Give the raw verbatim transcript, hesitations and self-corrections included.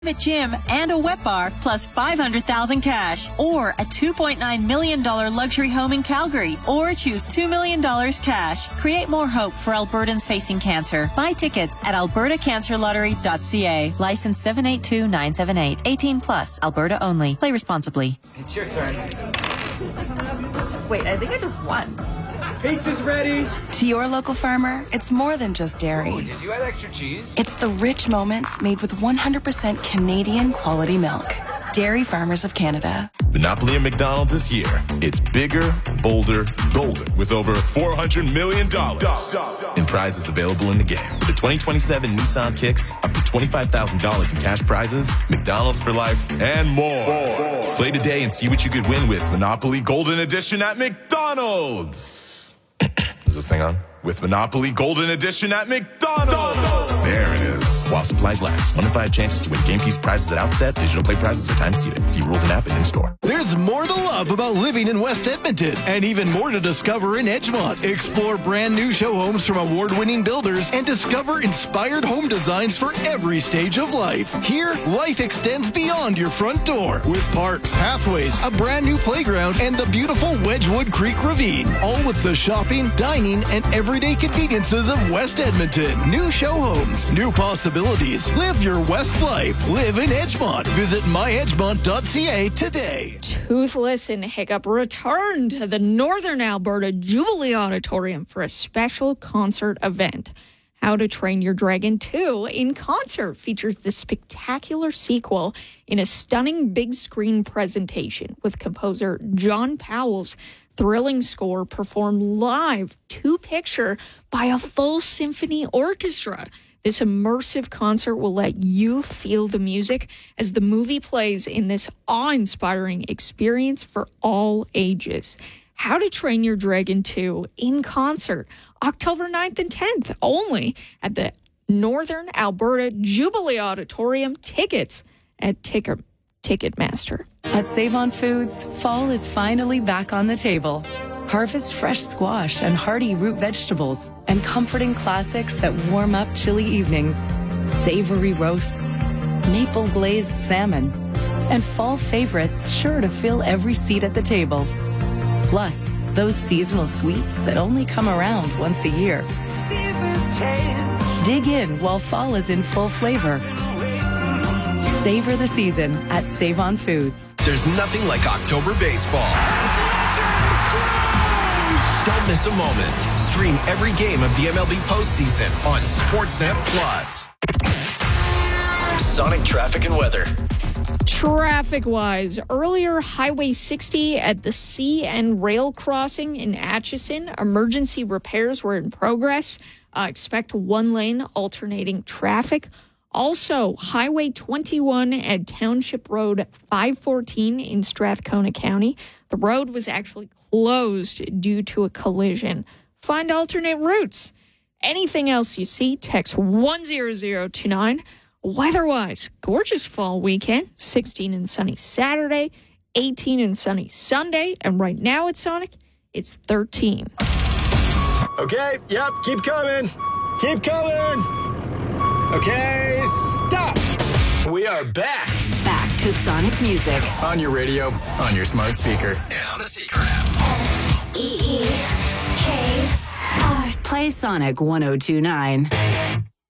gym and a wet bar plus five hundred thousand cash, or a two point nine million dollars luxury home in Calgary, or choose two million dollars cash. Create more hope for Albertans facing cancer. Buy tickets at alberta cancer lottery dot c a. License seven eight two nine seven eight. eighteen plus. Alberta only. Play responsibly. It's your turn. Wait, I think I just won. Pizza's ready. To your local farmer, it's more than just dairy. Oh, did you add extra cheese? It's the rich moments made with one hundred percent Canadian quality milk. Dairy Farmers of Canada. Monopoly at McDonald's this year. It's bigger, bolder, golden with over four hundred million dollars in prizes available in the game. With the twenty twenty-seven Nissan Kicks, up to twenty-five thousand dollars in cash prizes, McDonald's for life, and more. more. Play today and see what you could win with Monopoly Golden Edition at McDonald's. Is this thing on? With Monopoly Golden Edition at McDonald's. There it is. While supplies last. One in five chances to win game piece prizes at outset. Digital play prizes are time seated. See rules and app and in-store. There's more to love about living in West Edmonton, and even more to discover in Edgemont. Explore brand new show homes from award-winning builders and discover inspired home designs for every stage of life. Here, life extends beyond your front door with parks, pathways, a brand new playground, and the beautiful Wedgwood Creek Ravine. All with the shopping, dining, and everyday conveniences of West Edmonton. New show homes, new possibilities. Live your West life. Live in Edgemont. Visit my edgemont dot c a today. Toothless and Hiccup return to the Northern Alberta Jubilee Auditorium for a special concert event. How to Train Your Dragon two in Concert features the spectacular sequel in a stunning big screen presentation with composer John Powell's thrilling score performed live to picture by a full symphony orchestra. This immersive concert will let you feel the music as the movie plays in this awe-inspiring experience for all ages. How to Train Your Dragon two in Concert, October ninth and tenth, only at the Northern Alberta Jubilee Auditorium. Tickets at Ticket Ticketmaster. At Save-On Foods, fall is finally back on the table. Harvest fresh squash and hearty root vegetables and comforting classics that warm up chilly evenings. Savory roasts, maple glazed salmon, and fall favorites sure to fill every seat at the table. Plus, those seasonal sweets that only come around once a year. Seasons change. Dig in while fall is in full flavor. Savor the season at Save-On Foods. There's nothing like October baseball. Don't miss a moment. Stream every game of the M L B postseason on Sportsnet Plus. Sonic traffic and weather. Traffic-wise, earlier Highway sixty at the C N rail crossing in Atchison. Emergency repairs were in progress. Uh, expect one-lane alternating traffic. Also, Highway twenty-one at Township Road five fourteen in Strathcona County. The road was actually closed due to a collision. Find alternate routes. Anything else you see, text one zero zero two nine. Weather-wise, gorgeous fall weekend. sixteen and sunny Saturday, eighteen and sunny Sunday. And right now at Sonic, it's thirteen. Okay, yep, keep coming. Keep coming. Okay, stop. We are back. Back to Sonic Music. On your radio, on your smart speaker, and on the Seeker app. S E E K R. Play Sonic one oh two nine.